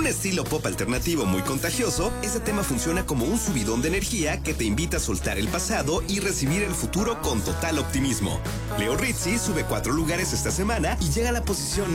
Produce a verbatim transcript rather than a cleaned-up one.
estilo pop alternativo muy contagioso, este tema funciona como un subidón de energía que te invita a soltar el pasado y recibir el futuro con total optimismo. Leo Rizzi sube cuatro lugares esta semana y llega a la posición